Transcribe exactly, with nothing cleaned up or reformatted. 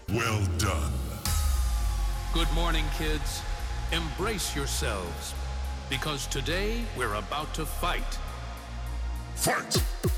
Well done. Good morning, kids. Embrace yourselves, because today we're about to fight. Fight!